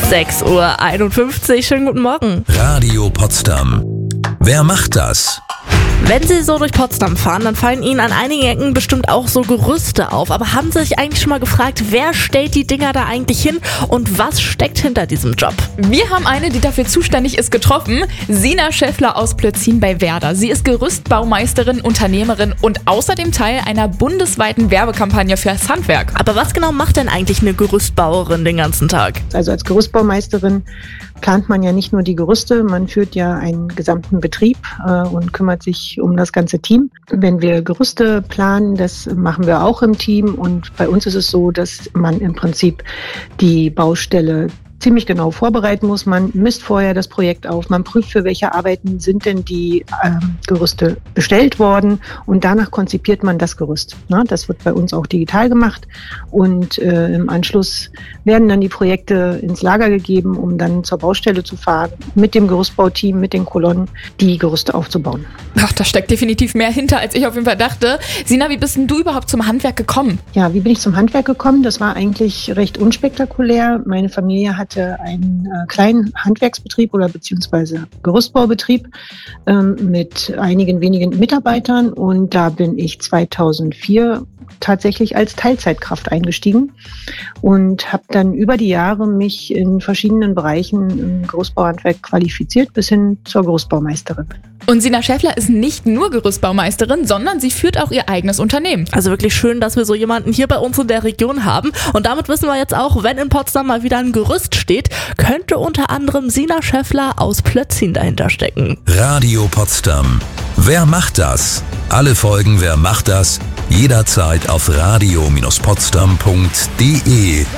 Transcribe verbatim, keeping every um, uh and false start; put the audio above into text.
sechs Uhr einundfünfzig, schönen guten Morgen. Radio Potsdam. Wer macht das? Wenn Sie so durch Potsdam fahren, dann fallen Ihnen an einigen Ecken bestimmt auch so Gerüste auf. Aber haben Sie sich eigentlich schon mal gefragt, wer stellt die Dinger da eigentlich hin und was steckt hinter diesem Job? Wir haben eine, die dafür zuständig ist, getroffen. Sina Schäffler aus Plötzin bei Werder. Sie ist Gerüstbaumeisterin, Unternehmerin und außerdem Teil einer bundesweiten Werbekampagne fürs Handwerk. Aber was genau macht denn eigentlich eine Gerüstbauerin den ganzen Tag? Also als Gerüstbaumeisterin plant man ja nicht nur die Gerüste, man führt ja einen gesamten Betrieb äh, und kümmert sich um das ganze Team. Wenn wir Gerüste planen, das machen wir auch im Team, und bei uns ist es so, dass man im Prinzip die Baustelle ziemlich genau vorbereiten muss. Man misst vorher das Projekt auf, man prüft, für welche Arbeiten sind denn die ähm, Gerüste bestellt worden, und danach konzipiert man das Gerüst. Na, das wird bei uns auch digital gemacht, und äh, im Anschluss werden dann die Projekte ins Lager gegeben, um dann zur Baustelle zu fahren, mit dem Gerüstbauteam, mit den Kolonnen, die Gerüste aufzubauen. Ach, da steckt definitiv mehr hinter, als ich auf jeden Fall dachte. Sina, wie bist denn du überhaupt zum Handwerk gekommen? Ja, wie bin ich zum Handwerk gekommen? Das war eigentlich recht unspektakulär. Meine Familie hat einen äh, kleinen Handwerksbetrieb oder beziehungsweise Gerüstbaubetrieb ähm, mit einigen wenigen Mitarbeitern, und da bin ich zweitausendvier tatsächlich als Teilzeitkraft eingestiegen und habe dann über die Jahre mich in verschiedenen Bereichen im Gerüstbauhandwerk qualifiziert bis hin zur Gerüstbaumeisterin. Und Sina Schäffler ist nicht nur Gerüstbaumeisterin, sondern sie führt auch ihr eigenes Unternehmen. Also wirklich schön, dass wir so jemanden hier bei uns in der Region haben. Und damit wissen wir jetzt auch, wenn in Potsdam mal wieder ein Gerüst steht, könnte unter anderem Sina Schäffler aus Plötzin dahinter stecken. Radio Potsdam. Wer macht das? Alle Folgen Wer macht das? Jederzeit auf radio Bindestrich potsdam punkt de.